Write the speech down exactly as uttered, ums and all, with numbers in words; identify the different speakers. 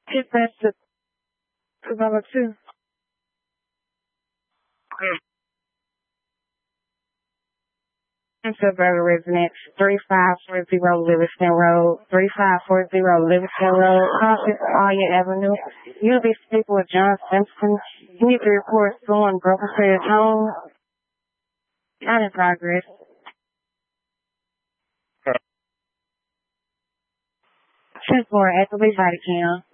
Speaker 1: Hit that to two dollar two. Suburban Residence, three five four zero Livingston Road, three five four zero Livingston Road, Office Collier Avenue. You'll be speaking with John Simpson. You need to report stolen broken to his home. Not in progress. ten four, actively body cam.